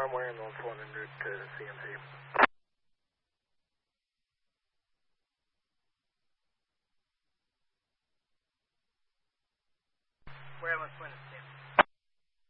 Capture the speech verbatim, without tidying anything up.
firmware and those one hundred to C M C. Where am I going to